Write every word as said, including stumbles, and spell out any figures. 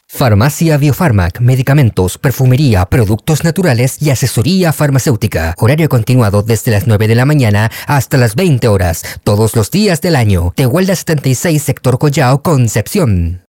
Farmacia Biofarmac, medicamentos, perfumería, productos naturales y asesoría farmacéutica. Horario continuado desde las nueve de la mañana hasta las veinte horas, todos los días del año. Tehuelda setenta y seis, Sector Collao, Concepción.